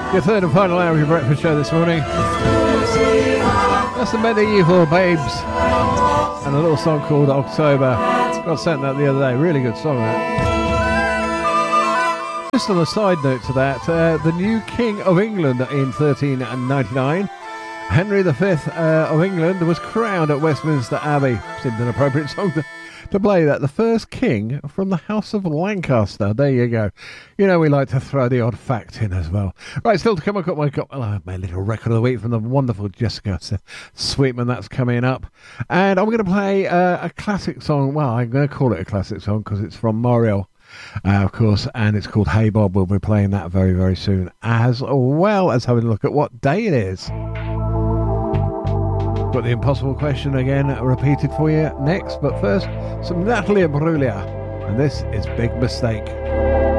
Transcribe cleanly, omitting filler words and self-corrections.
Your third and final hour of your breakfast show this morning. That's the Medieval Babes and a little song called October. Got sent that the other day. Really good song, that. Just on a side note to that, the new King of England in 1399, Henry V of England, was crowned at Westminster Abbey. Seemed an appropriate song to play that. The first king from the House of Lancaster. There you go. You know, we like to throw the odd fact in as well. Right, still to come, I've got my little record of the week from the wonderful Jessica Sweetman. That's coming up. And I'm going to play a classic song. Well, I'm going to call it a classic song because it's from Mario, of course, and it's called Hey Bob. We'll be playing that very, very soon, as well as having a look at what day it is. Got the impossible question again repeated for you next, but first, some Natalie Imbruglia, and this is Big Mistake.